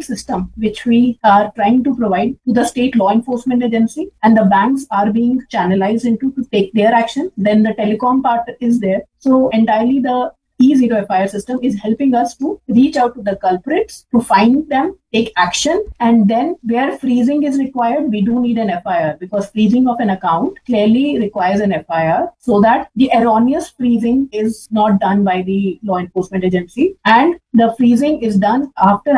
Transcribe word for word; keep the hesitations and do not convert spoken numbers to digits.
complete system which we are trying to provide to the state law enforcement agency, and the banks are being channelized into to take their action. Then the telecom part is there. So entirely the E zero F I R system is helping us to reach out to the culprits, to find them, take action, and then where freezing is required, we do need an F I R, because freezing of an account clearly requires an F I R so that the erroneous freezing is not done by the law enforcement agency, and the freezing is done after